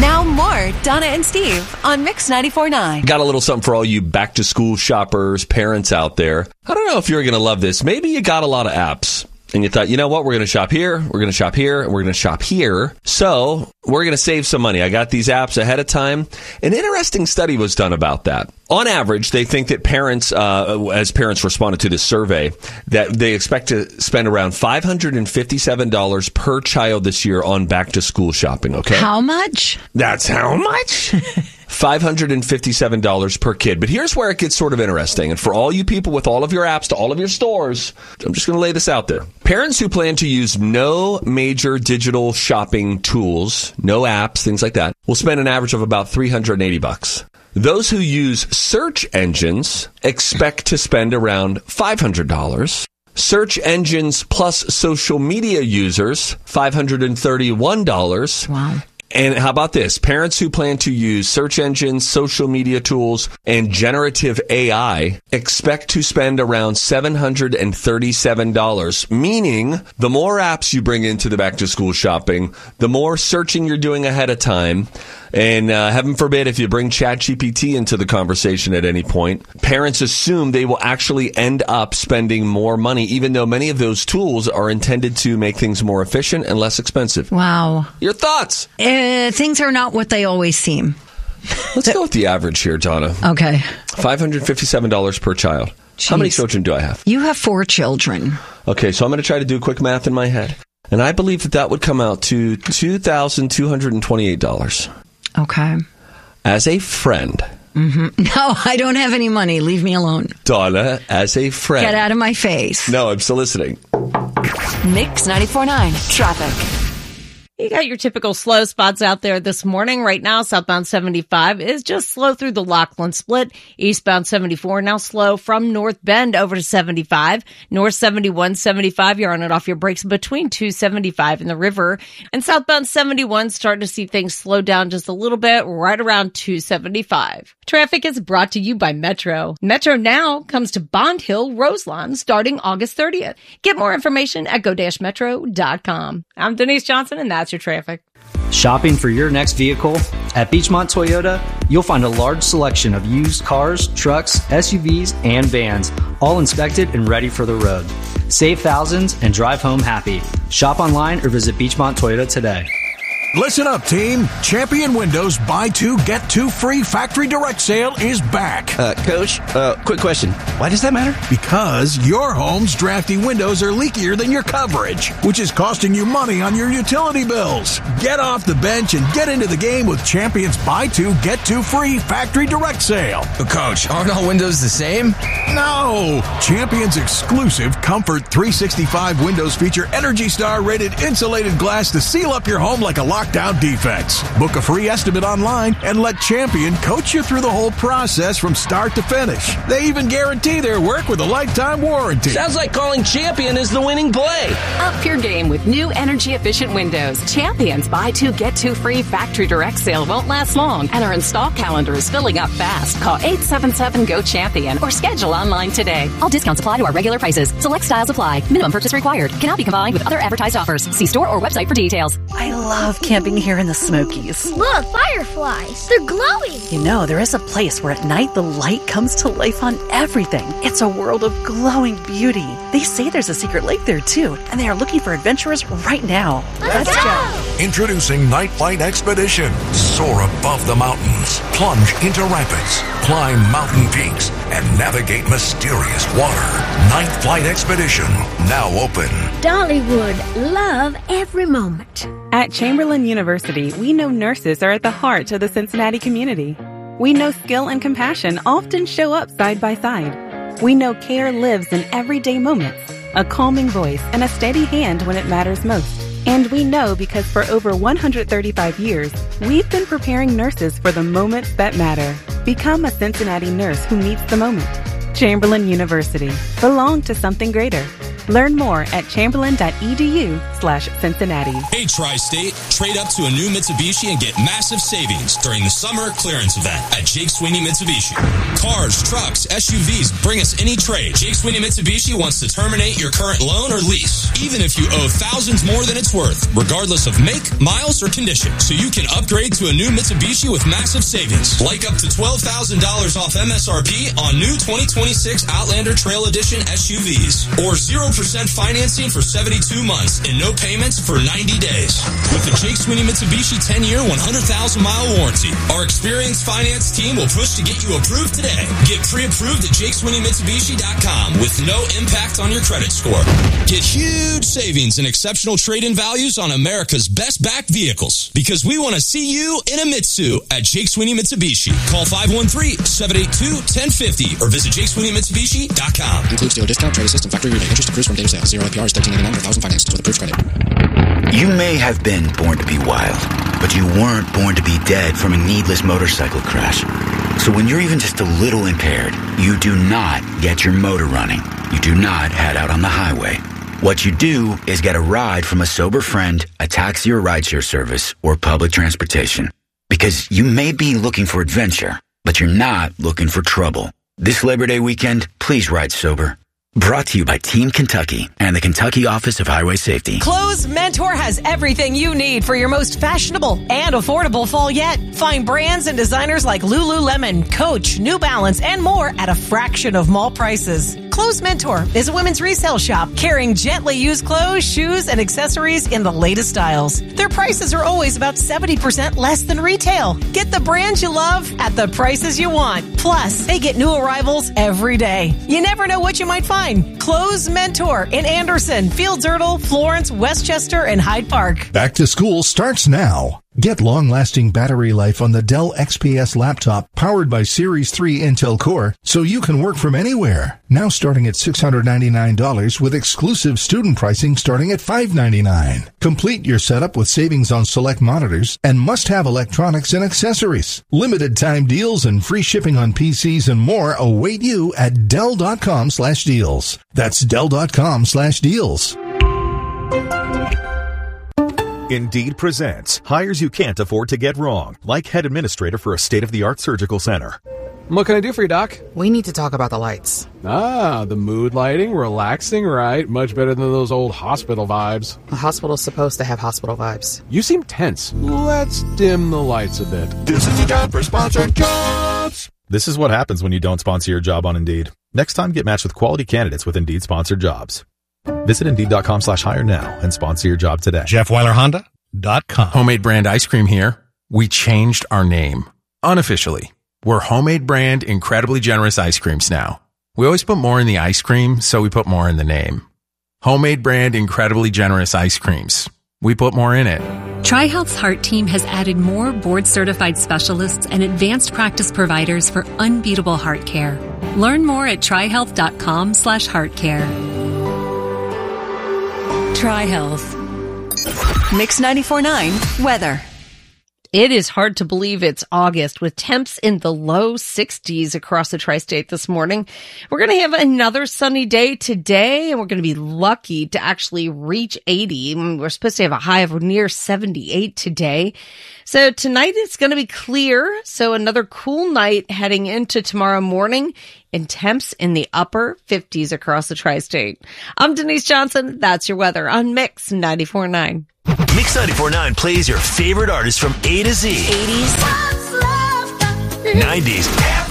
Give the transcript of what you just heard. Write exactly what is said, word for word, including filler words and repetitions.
Now more Donna and Steve on Mix ninety-four point nine. Got a little something for all you back-to-school shoppers, parents out there. I don't know if you're going to love this. Maybe you got a lot of apps. And you thought, you know what, we're going to shop here, we're going to shop here, and we're going to shop here. So we're going to save some money. I got these apps ahead of time. An interesting study was done about that. On average, they think that parents, uh, as parents responded to this survey, that they expect to spend around five hundred fifty-seven dollars per child this year on back-to-school shopping, okay? How much? That's how much? five hundred fifty-seven dollars per kid. But here's where it gets sort of interesting. And for all you people with all of your apps to all of your stores, I'm just going to lay this out there. Parents who plan to use no major digital shopping tools, no apps, things like that, will spend an average of about three hundred eighty bucks. Those who use search engines expect to spend around five hundred dollars. Search engines plus social media users, five hundred thirty-one dollars. Wow. And how about this? Parents who plan to use search engines, social media tools, and generative A I expect to spend around seven hundred thirty-seven dollars, meaning the more apps you bring into the back-to-school shopping, the more searching you're doing ahead of time. And uh, heaven forbid if you bring ChatGPT into the conversation at any point, parents assume they will actually end up spending more money, even though many of those tools are intended to make things more efficient and less expensive. Wow. Your thoughts? Uh, things are not what they always seem. Let's go with the average here, Donna. Okay. five hundred fifty-seven dollars per child. Jeez. How many children do I have? You have four children. Okay, so I'm going to try to do quick math in my head. And I believe that that would come out to two thousand two hundred twenty-eight dollars. Okay. As a friend. Mm-hmm. No, I don't have any money. Leave me alone. Donna, as a friend. Get out of my face. No, I'm still listening. Mix ninety-four point nine. Traffic. You got your typical slow spots out there this morning. Right now, southbound seventy-five is just slow through the Laughlin split. Eastbound seventy-four now slow from North Bend over to seventy-five. North seventy-one, seventy-five, you're on and off your brakes between two seventy-five and the river. And southbound seventy-one starting to see things slow down just a little bit right around two seventy-five. Traffic is brought to you by Metro. Metro now comes to Bond Hill, Roselawn starting August thirtieth. Get more information at go dash metro dot com. I'm Denise Johnson, and that's your traffic. Shopping for your next vehicle? At Beachmont Toyota, you'll find a large selection of used cars, trucks, S U Vs, and vans, all inspected and ready for the road. Save thousands and drive home happy. Shop online or visit Beachmont Toyota today. Listen up, team. Champion Windows buy two, get two free factory direct sale is back. Uh, Coach, uh, quick question. Why does that matter? Because your home's drafty windows are leakier than your coverage, which is costing you money on your utility bills. Get off the bench and get into the game with Champion's buy two, get two free factory direct sale. But Coach, aren't all windows the same? No! Champion's exclusive Comfort three sixty-five windows feature Energy Star rated insulated glass to seal up your home like a lock down defense. Book a free estimate online and let Champion coach you through the whole process from start to finish. They even guarantee their work with a lifetime warranty. Sounds like calling Champion is the winning play. Up your game with new energy-efficient windows. Champion's buy two, get two free factory direct sale won't last long, and our install calendar is filling up fast. Call eight seven seven, G O, CHAMPION or schedule online today. All discounts apply to our regular prices. Select styles apply. Minimum purchase required. Cannot be combined with other advertised offers. See store or website for details. I love camping here in the Smokies. Look, fireflies. They're glowing. You know, there is a place where at night the light comes to life on everything. It's a world of glowing beauty. They say there's a secret lake there too, and they are looking for adventurers right now. Let's, Let's go. go. Introducing Night Flight Expedition. Soar above the mountains, plunge into rapids, climb mountain peaks, and navigate mysterious water. Night Flight Expedition, now open. Dollywood, love every moment. At Chamberlain University, we know nurses are at the heart of the Cincinnati community. We know skill and compassion often show up side by side. We know care lives in everyday moments, a calming voice and a steady hand when it matters most. And we know because for over one hundred thirty-five years, we've been preparing nurses for the moments that matter. Become a Cincinnati nurse who meets the moment. Chamberlain University. Belong to something greater. Learn more at chamberlain.edu slash Cincinnati. Hey, Tri-State, trade up to a new Mitsubishi and get massive savings during the summer clearance event at Jake Sweeney Mitsubishi. Cars, trucks, S U Vs, bring us any trade. Jake Sweeney Mitsubishi wants to terminate your current loan or lease, even if you owe thousands more than it's worth, regardless of make, miles, or condition. So you can upgrade to a new Mitsubishi with massive savings, like up to twelve thousand dollars off M S R P on new twenty twenty-six Outlander Trail Edition S U Vs, or zero percent financing for seventy-two months and no payments for ninety days. With the Jake Sweeney Mitsubishi ten-year, one hundred thousand mile warranty, our experienced finance team will push to get you approved today. Get pre-approved at jake sweeney mitsubishi dot com with no impact on your credit score. Get huge savings and exceptional trade-in values on America's best-backed vehicles, because we want to see you in a Mitsu at Jake Sweeney Mitsubishi. Call five one three, seven eight two, one zero five zero or visit jake sweeney mitsubishi dot com. Includes dealer discount, trade assist, and factory rebate. Interest accrues from date of sale. Zero A P R is thirteen ninety-nine per thousand financed with approved credit. You may have been born to be wild, but you weren't born to be dead from a needless motorcycle crash. So when you're even just a little impaired, you do not get your motor running. You do not head out on the highway. What you do is get a ride from a sober friend, a taxi or rideshare service, or public transportation. Because you may be looking for adventure, but you're not looking for trouble. This Labor Day weekend, please ride sober. Brought to you by Team Kentucky and the Kentucky Office of Highway Safety. Clothes Mentor has everything you need for your most fashionable and affordable fall yet. Find brands and designers like Lululemon, Coach, New Balance, and more at a fraction of mall prices. Clothes Mentor is a women's resale shop carrying gently used clothes, shoes, and accessories in the latest styles. Their prices are always about seventy percent less than retail. Get the brands you love at the prices you want. Plus, they get new arrivals every day. You never know what you might find. Clothes Mentor in Anderson, Fields Erdel, Florence, Westchester, and Hyde Park. Back to school starts now. Get long-lasting battery life on the Dell X P S laptop powered by Series three Intel Core so you can work from anywhere. Now starting at six hundred ninety-nine dollars with exclusive student pricing starting at five hundred ninety-nine dollars. Complete your setup with savings on select monitors and must-have electronics and accessories. Limited time deals and free shipping on P Cs and more await you at Dell.com slash deals. That's Dell.com slash deals. Indeed presents hires you can't afford to get wrong, like head administrator for a state-of-the-art surgical center. What can I do for you, Doc? We need to talk about the lights. Ah, the mood lighting, relaxing, right? Much better than those old hospital vibes. A hospital's supposed to have hospital vibes. You seem tense. Let's dim the lights a bit. This is the time for sponsored jobs. This is what happens when you don't sponsor your job on Indeed. Next time, get matched with quality candidates with Indeed sponsored jobs. Visit Indeed.com slash hire now and sponsor your job today. Jeff Weiler Honda dot com. Homemade Brand Ice Cream here. We changed our name. Unofficially. We're Homemade Brand Incredibly Generous Ice Creams now. We always put more in the ice cream, so we put more in the name. Homemade Brand Incredibly Generous Ice Creams. We put more in it. TriHealth's Heart Team has added more board-certified specialists and advanced practice providers for unbeatable heart care. Learn more at trihealth.com slash heart care. TriHealth. Mix ninety-four point nine weather. It is hard to believe it's August with temps in the low sixties across the tri-state this morning. We're going to have another sunny day today, and we're going to be lucky to actually reach eighty. We're supposed to have a high of near seventy-eight today. So tonight it's going to be clear. So another cool night heading into tomorrow morning, and temps in the upper fifties across the tri-state. I'm Denise Johnson. That's your weather on Mix ninety-four point nine. Mix ninety-four point nine plays your favorite artists from A to Z. eighties. nineties.